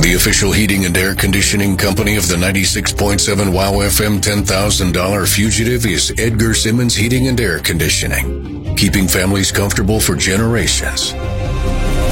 The official heating and air conditioning company of the 96.7 WOW FM $10,000 fugitive is Edgar Simmons Heating and Air Conditioning, keeping families comfortable for generations.